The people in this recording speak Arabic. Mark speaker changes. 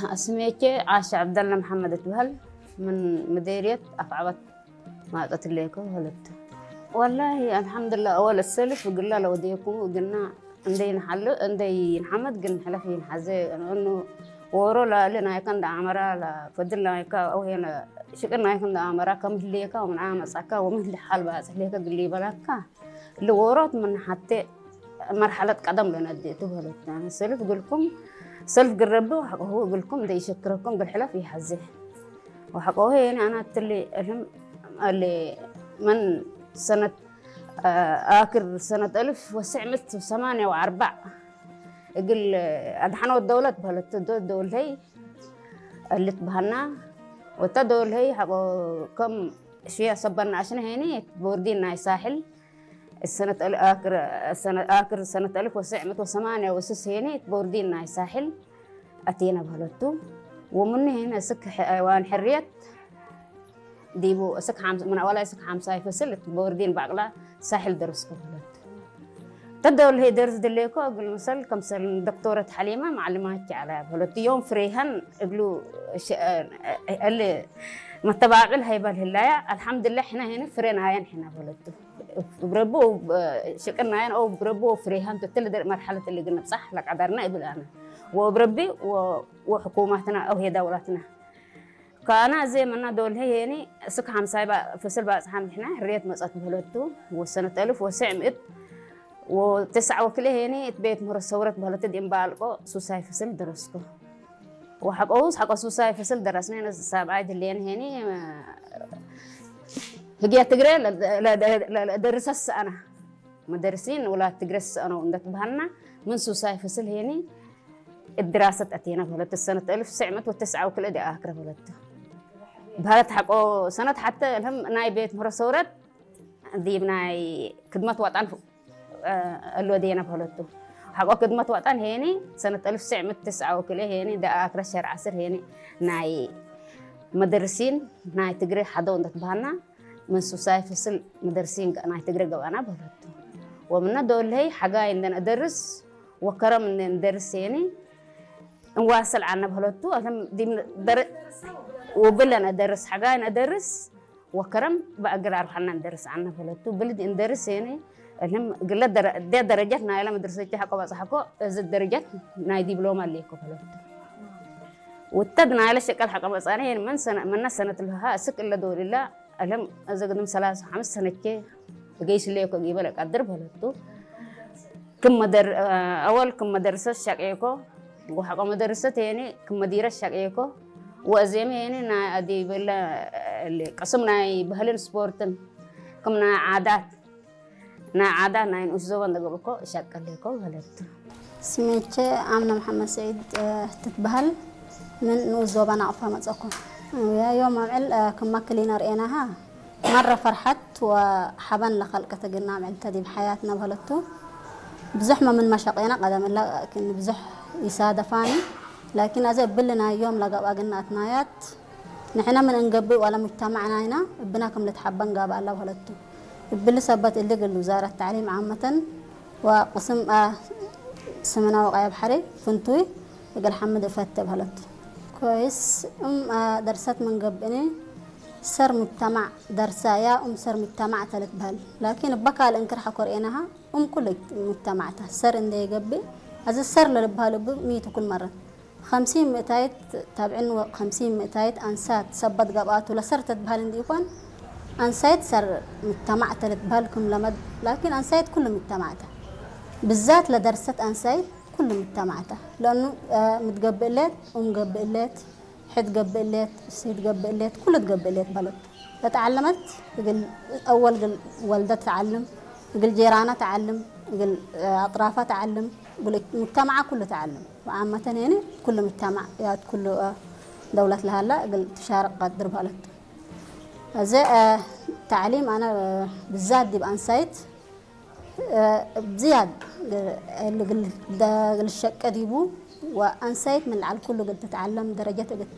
Speaker 1: اسميكي عاش عبد الله محمد تبهل من مديرية أفعبت ما قتليكو ولدت والله الحمد لله أول السلف وقلنا لو وديكم وقلنا عندي نحل عندي محمد قلنا حلفين حزي إنه ورو لا لنا يكون عمرة لا فضلنا يكا أو هنا شكرنا يكون عمرة كم ليكا ومن عام سكا ومن حال بس ليكا قلي بلاكا اللي ورات من حتى مرحلة قدم لنا ديتو ولدت يعني السلف قلكم سلف قربوا هو قلكم ده يشكركم بالحلف يحزه وحقوه يعني أنا اللي الهم اللي من سنة آخر سنة 1984 يقول أدحنا الدولة بهلت الدولة هي اللي تبهنا والتدول هي حقو كم شيء صبرنا عشان هني بوردينا ساحل السنة آخر سنة 1986 هني بوردينا ساحل أتينا بهلتو ومن هنا سك حيوان حرية ديبو سك حمس من أولها سك حمسة فصلت بوردين بعقلا ساحل درس كهلت تدول هي درس دليكو أقول مثل كم سنة دكتورة حليمة معلمات على بهلت يوم فريهن يقولوا اللي متباعل هاي بالهلاية الحمد لله إحنا هنا فرينا هاي إحنا بهلت بربو شكرنا هنا أو بربو فريهن تتل مرحلة اللي قلنا صح لك عذرنا قبل أنا وبربي وحكومتنا أو هي دولتنا كأنا زي ما دول هي يعني سك حمسة بقى فصل بقى سحام إحنا حرية مسقط بهلتو والسنة 1909 وكله يعني تبيت مرسورة بهلت دين بالقو سوساي فصل درسكو حق سوساي فصل درسنا السابعة اللي يعني هي تجري لا درس أنا مدرسين ولا تجرس أنا وندت بهنا من سوساي فصل يعني الدراسة أتينا بهلت السنة 1909 وكل دي آخر بهلت بهلت حقو سنة حتى الهم ناي بيت مرسورة دي بناي خدمة وطن اللي دينا بهلتو حقو خدمة وطن هيني سنة 1909 وكل هيني ده آخر شهر عصر هيني ناي مدرسين ناي تجري حدون دت بهنا من سوساي فصل مدرسين ناي تجري جوانا بهلتو ومن دول هي حاجة عندنا ندرس وكرم ندرس يعني نواصل عنا بهلتو أهم دي وبلنا ندرس حاجة ندرس وكرم بقدر أروح عنا ندرس عنا بهلتو بلد ندرس يعني الهم قلة ده درجات نايلة مدرستي حقو بس حقو زد درجات ناي دبلومة ليكو بهلتو وتدنا على شكل حقو بس أنا يعني من سنة لها سك إلا دور الله الهم إذا قدم 5 سنة كي جيش ليكو جيبلك أقدر بهلتو أول كم مدرسة شقيقو وحقا مدرسة يعني كم مديرة شقيقو وأزيمي يعني نا أدي بلا اللي قسمنا بهلن سبورتن كم نا عادات نا نوزوان دقبكو شقليكو بهلتو
Speaker 2: سميتي آمنة محمد سعيد تتبهل من نوزوان أعفى مزاكو يا يوم عمل كم كلينا رأيناها مرة فرحت وحبن لخلقة قلنا عمل تدي بحياتنا بهلتو بزحمة من مشاقينا قدم لكن بزح يصادفاني لكن أزي بلنا يوم لقى قلنا أثنايات نحنا من نقبل ولا مجتمعنا هنا بناكم لتحبن قابل الله وهلتو بل سبت اللي قال وزارة التعليم عامة وقسم سمنا وقايب حري فنتوي قال حمد فتة بهلتو كويس درست من قبلني سر مجتمع درسايا سر مجتمع ثالث بهل لكن بقى الانكر حكورينها كل مجتمعتها سر إن يقبل هذا السر للبهال 100 كل مرة 50 مئتايت تابعين 50 مئتايت أنسات سبت قبات ولا سرت بهال ديكون أنسات سر مجتمع ثالث بهالكم لمد لكن أنسات كل مجتمعتها بالذات لدرست أنسات كل مجتمعتها لأنه متقبلات مقبلات حد قبلات سيد قبلات كل تقبلات بلد تعلمت قل أول قل والدة تعلم قل جيرانه تعلم قل أطرافه تعلم قل مجتمع كله تعلم وعامة يعني كل مجتمع يا كل دولة لها لا قل تشارك قدر بلد زي تعليم أنا بالذات دي بأنسايت بزياد اللي قل الشقة ديبو وأنسايت من العالم كله قد تتعلم درجات